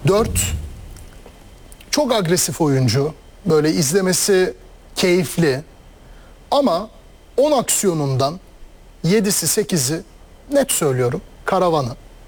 4 çok agresif oyuncu. Böyle izlemesi keyifli. Ama 10 aksiyonundan 7'si 8'i net söylüyorum Karavanı.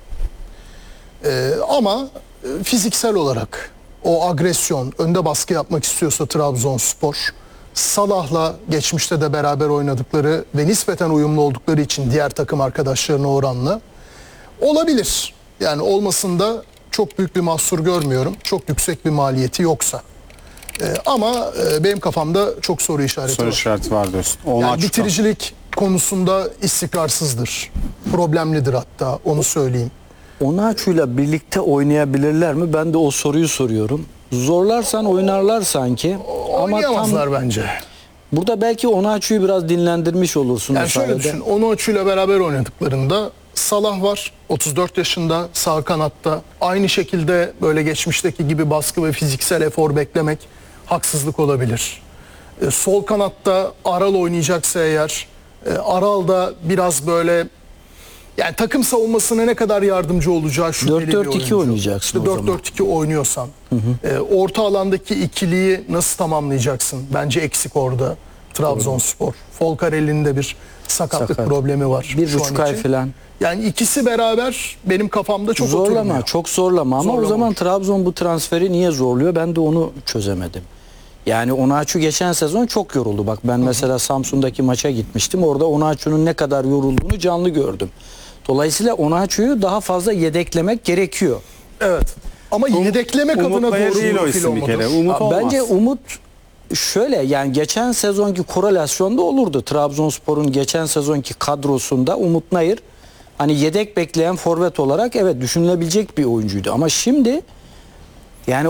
Ama fiziksel olarak o agresyon, önde baskı yapmak istiyorsa Trabzonspor, Salah'la geçmişte de beraber oynadıkları ve nispeten uyumlu oldukları için diğer takım arkadaşlarına oranla olabilir. Yani olmasında çok büyük bir mahsur görmüyorum. Çok yüksek bir maliyeti yoksa. Ama benim kafamda çok soru işareti Soru var. işareti var diyorsun. Yani bitiricilik konusunda istikrarsızdır. Problemlidir hatta, onu söyleyeyim. Onaçu'yla birlikte oynayabilirler mi? Ben de o soruyu soruyorum. Zorlarsan oynarlar sanki. Oynayamazlar bence. Burada belki Onaçu'yu biraz dinlendirmiş olursun. Yani şöyle düşün, Onaçu'yla beraber oynadıklarında Salah var, 34 yaşında, sağ kanatta. Aynı şekilde böyle geçmişteki gibi baskı ve fiziksel efor beklemek haksızlık olabilir. Sol kanatta Aral oynayacaksa eğer, Aral da biraz böyle, yani takım savunmasına ne kadar yardımcı olacağı şüpheli bir oyuncu. 4-4-2 oynayacaksın İşte o zaman. 4-4-2 oynuyorsan. Orta alandaki ikiliyi nasıl tamamlayacaksın? Bence eksik orada Trabzonspor. Folcarelli'nin de bir sakatlık problemi var. 1,5 ay falan. Yani ikisi beraber benim kafamda çok zorlama, oturmuyor. çok zorlama. Ama o zaman Trabzon bu transferi niye zorluyor? Ben de onu çözemedim. Yani Onaçu geçen sezon çok yoruldu. Bak ben mesela Samsun'daki maça gitmiştim. Orada Onaçu'nun ne kadar yorulduğunu canlı gördüm. Dolayısıyla Onaçu'yu daha fazla yedeklemek gerekiyor. Evet. Ama yedeklemek adına doğru değil o profil isim bir olmadı. kere. Umut olmaz. Bence Umut şöyle, yani geçen sezonki korelasyonda olurdu. Trabzonspor'un geçen sezonki kadrosunda Umut Nayır hani yedek bekleyen forvet olarak evet düşünülebilecek bir oyuncuydu. Ama şimdi yani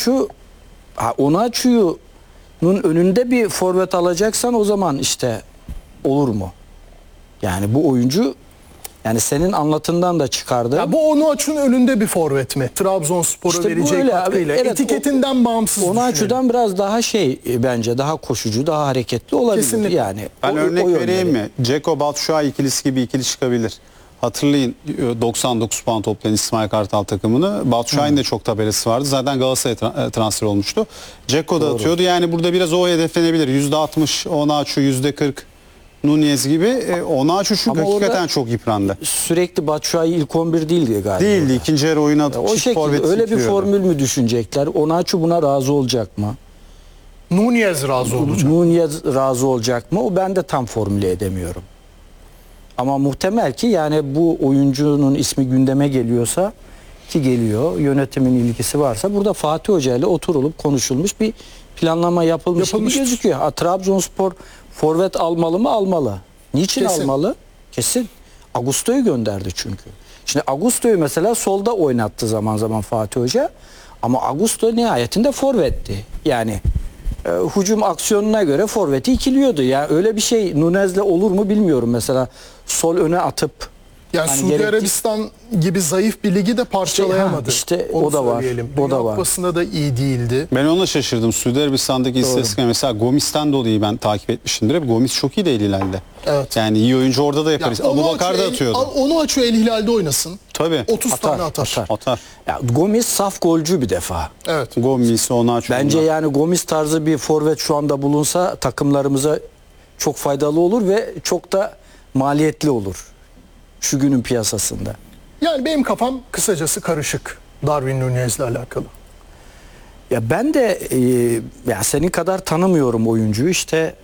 Onaçu'nun önünde bir forvet alacaksan o zaman işte olur mu? Yani bu oyuncu, yani senin anlatından da çıkardı. Ya bu Onaçu'nun önünde bir forvet mi? Trabzonspor'a İşte verecek böyle katkıyla. evet, etiketinden bağımsız Onaçu'dan biraz daha bence daha koşucu, daha hareketli olabilir. Kesinlikle. Yani Ben o örnek yönleri. vereyim mi? Ceko Batshuayi ikilisi gibi ikili çıkabilir. Hatırlayın 99 puan toplayan İsmail Kartal takımını. Batshuayi'nin de çok tabelası vardı. Zaten Galatasaray'a transfer olmuştu. Ceko da atıyordu. Yani burada biraz o hedeflenebilir. %60 Onaçu, %40 Nunez gibi. Onaçu çünkü Ama hakikaten çok yıprandı. Sürekli Batshuayi ilk 11 değildi galiba. Değildi. İkinci yarı oyuna atıp O çift şekilde forvet öyle bir getiriyordu. formül mü düşünecekler? Onaçu buna razı olacak mı? Nunez razı olacak. Nunez razı olacak mı? O ben de tam formüle edemiyorum. Ama muhtemel ki yani bu oyuncunun ismi gündeme geliyorsa, ki geliyor, yönetimin ilgisi varsa burada Fatih Hoca ile oturulup konuşulmuş bir planlama yapılmış gibi gözüküyor. Trabzonspor forvet almalı mı? Almalı. Niçin almalı? Kesin. Augusto'yu gönderdi çünkü. Şimdi Augusto'yu mesela solda oynattı zaman zaman Fatih Hoca. Ama Augusto nihayetinde forvetti. Yani hücum aksiyonuna göre forveti ikiliyordu. Yani öyle bir şey Nunez'le olur mu bilmiyorum. Mesela sol öne atıp Yani hani Suudi Arabistan gibi zayıf bir ligi de parçalayamadı. İşte onu o da var. söyleyelim. O da Dünya var. Kupası'nda da iyi değildi. Ben ona şaşırdım. Suudi Arabistan'daki istatistikler mesela Gomis'ten dolayı ben takip etmişimdir. Gomis çok iyi değil Hilal'de. Evet. Yani iyi oyuncu orada da yaparız. Abubakar da atıyordu. Onaçu El Hilal'de oynasın. Tabii. 30 tane atar. Atar. Ya Gomis saf golcü bir defa. Evet. Gomis, Onaçu. Bence yani Gomis tarzı bir forvet şu anda bulunsa takımlarımıza çok faydalı olur ve çok da maliyetli olur şu günün piyasasında. Yani benim kafam kısacası karışık Darwin Nunez'le alakalı. Ya ben de ya senin kadar tanımıyorum oyuncuyu. İşte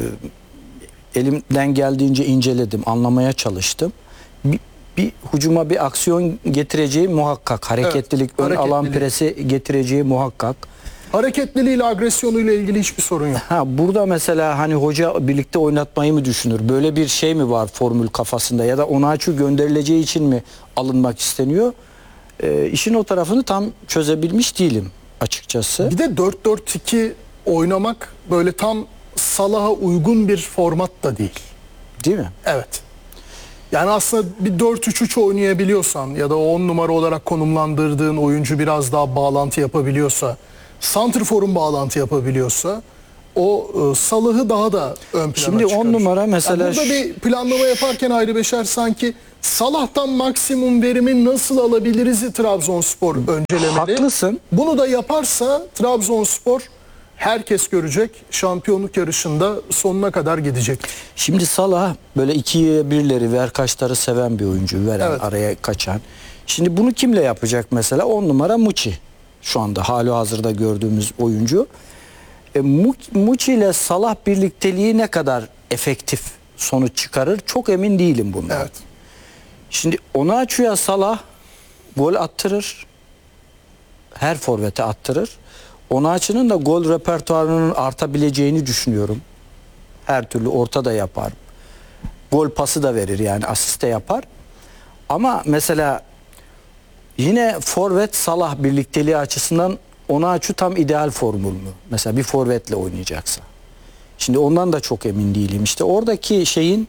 elimden geldiğince inceledim, anlamaya çalıştım. Bir hücuma bir aksiyon getireceği muhakkak. Hareketlilik, ön alan presi getireceği muhakkak. Hareketliliğiyle, agresyonuyla ilgili hiçbir sorun yok. Burada mesela hani hoca birlikte oynatmayı mı düşünür? Böyle bir şey mi var formül kafasında, ya da Onaçu gönderileceği için mi alınmak isteniyor? İşin o tarafını tam çözebilmiş değilim açıkçası. Bir de 4-4-2 oynamak böyle tam Salah'a uygun bir format da değil. Değil mi? Evet. Yani aslında bir 4-3-3 oynayabiliyorsan ya da 10 numara olarak konumlandırdığın oyuncu biraz daha bağlantı yapabiliyorsa, santrforun bağlantı yapabiliyorsa o Salah'ı daha da ön plana Şimdi çıkarır. 10 numara mesela Yani burada bir planlama yaparken Hayri Beşer sanki Salah'tan maksimum verimi nasıl alabiliriz Trabzonspor öncelemeli. Haklısın. Bunu da yaparsa Trabzonspor herkes görecek, şampiyonluk yarışında sonuna kadar gidecek. Şimdi Salah böyle ikiye birleri ver kaçları seven bir oyuncu. Veren, Evet. araya kaçan. Şimdi bunu kimle yapacak mesela? 10 numara Muçi. Şu anda halihazırda gördüğümüz oyuncu. Muçi ile Salah birlikteliği ne kadar efektif sonuç çıkarır? Çok emin değilim bundan. Evet. Şimdi Onaçu'ya Salah gol attırır. Her forvete attırır. Onaçu'nun da gol repertuarının artabileceğini düşünüyorum. Her türlü orta da yapar. Gol pası da verir, yani asist de yapar. Ama mesela yine forvet Salah birlikteliği açısından Onaçu tam ideal formül mü? Mesela bir forvetle oynayacaksa. Şimdi ondan da çok emin değilim. İşte oradaki şeyin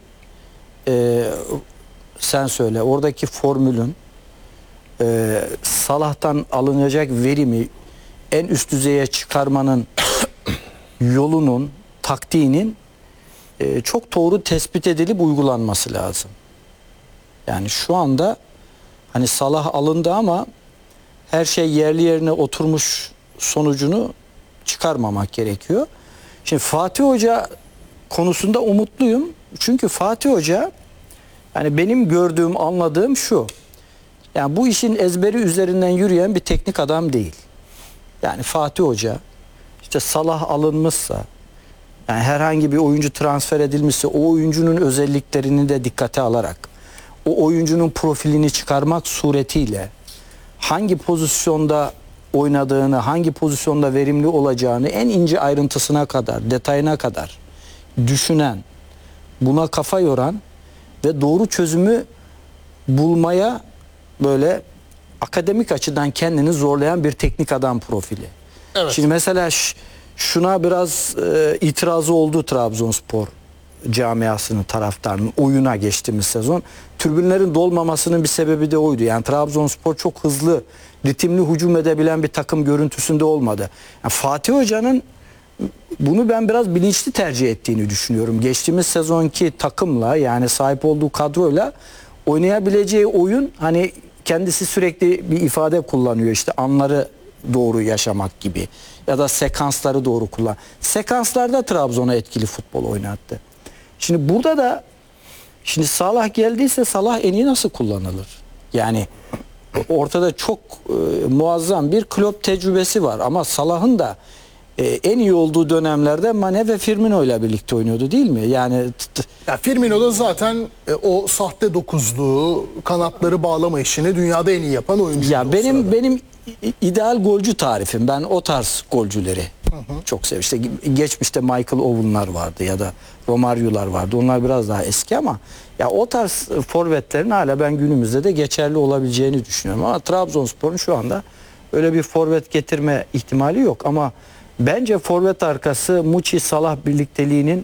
sen söyle, oradaki formülün Salah'tan alınacak verimi en üst düzeye çıkarmanın yolunun, taktiğinin çok doğru tespit edilip uygulanması lazım. Yani şu anda hani Salah alındı ama her şey yerli yerine oturmuş sonucunu çıkarmamak gerekiyor. Şimdi Fatih Hoca konusunda umutluyum. Çünkü Fatih Hoca, yani benim gördüğüm, anladığım şu. Yani bu işin ezberi üzerinden yürüyen bir teknik adam değil. Yani Fatih Hoca işte Salah alınmışsa, yani herhangi bir oyuncu transfer edilmişse o oyuncunun özelliklerini de dikkate alarak, o oyuncunun profilini çıkarmak suretiyle hangi pozisyonda oynadığını, hangi pozisyonda verimli olacağını en ince ayrıntısına kadar, detayına kadar düşünen, buna kafa yoran ve doğru çözümü bulmaya böyle akademik açıdan kendini zorlayan bir teknik adam profili. Evet. Şimdi mesela şuna biraz itirazı oldu Trabzonspor camiasının, taraftarının oyuna geçtiğimiz sezon. Tribünlerin dolmamasının bir sebebi de oydu. Yani Trabzonspor çok hızlı, ritimli hücum edebilen bir takım görüntüsünde olmadı. Yani Fatih Hoca'nın bunu ben biraz bilinçli tercih ettiğini düşünüyorum. Geçtiğimiz sezonki takımla, yani sahip olduğu kadroyla oynayabileceği oyun, hani kendisi sürekli bir ifade kullanıyor, işte anları doğru yaşamak gibi ya da sekansları doğru kullan. Sekanslarda Trabzon'a etkili futbol oynattı. Şimdi burada da şimdi Salah geldiyse Salah en iyi nasıl kullanılır? Yani ortada çok muazzam bir Klopp tecrübesi var ama Salah'ın da en iyi olduğu dönemlerde Mane ve Firmino ile birlikte oynuyordu, değil mi? Yani Ya Firmino da zaten o sahte dokuzluğu, kanatları bağlama işini dünyada en iyi yapan oyuncu. ya benim ideal golcü tarifim. Ben o tarz golcüleri çok seviyorum. İşte geçmişte Michael Owen'lar vardı ya da Romario'lar vardı. Onlar biraz daha eski ama ya o tarz forvetlerin hala ben günümüzde de geçerli olabileceğini düşünüyorum. Ama Trabzonspor'un şu anda öyle bir forvet getirme ihtimali yok. Ama bence forvet arkası Muçi Salah birlikteliğinin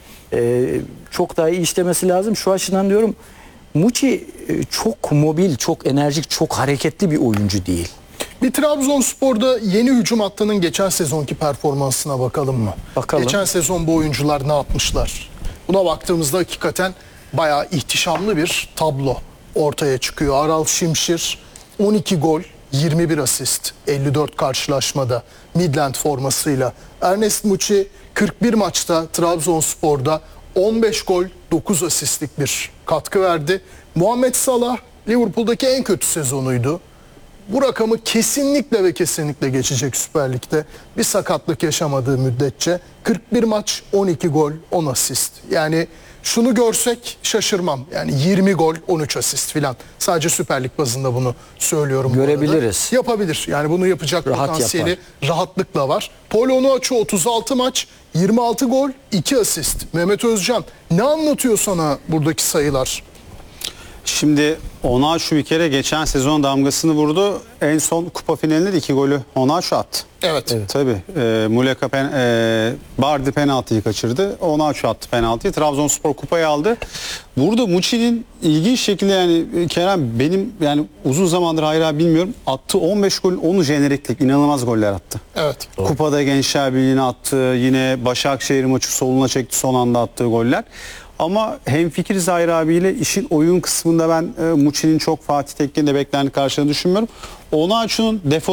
çok daha iyi işlemesi lazım. Şu açıdan diyorum, Muçi çok mobil, çok enerjik, çok hareketli bir oyuncu değil. Bir Trabzonspor'da yeni hücum hattının geçen sezonki performansına bakalım mı? Bakalım. Geçen sezon bu oyuncular ne yapmışlar? Buna baktığımızda hakikaten bayağı ihtişamlı bir tablo ortaya çıkıyor. Aral Şimşir 12 gol, 21 asist, 54 karşılaşmada Midland formasıyla. Ernest Muçi 41 maçta Trabzonspor'da 15 gol, 9 asistlik bir katkı verdi. Muhammed Salah Liverpool'daki en kötü sezonuydu. Bu rakamı kesinlikle ve kesinlikle geçecek Süper Lig'de. Bir sakatlık yaşamadığı müddetçe 41 maç, 12 gol, 10 asist. Yani şunu görsek şaşırmam. Yani 20 gol, 13 asist filan. Sadece Süper Lig bazında bunu söylüyorum. bu arada. Görebiliriz. Yapabilir. Yani bunu yapacak Rahat potansiyeli rahatlıkla var. Paul Onuachu 36 maç, 26 gol, 2 asist. Mehmet Özcan, ne anlatıyor sana buradaki sayılar? Şimdi Onaçu bir kere geçen sezon damgasını vurdu. En son kupa finalinde de 2 golü Onaçu attı. Evet. Tabii. Muleka Bardi penaltıyı kaçırdı. Onaçu attı penaltıyı. Trabzonspor kupayı aldı. Burada Muçi'nin ilginç şekilde, yani Kerem, benim yani uzun zamandır hayra bilmiyorum. Attığı 15 golün 10'u jeneriklik. İnanılmaz goller attı. Evet. Kupada Gençler Birliği'ne attı. Yine Başakşehir maçı soluna çekti, son anda attığı goller. Ama hemfikiriz Hayri abiyle işin oyun kısmında ben Muçi'nin çok Fatih Tekke'nin de bekleneni karşıladığını düşünmüyorum. Onaçu'nun defo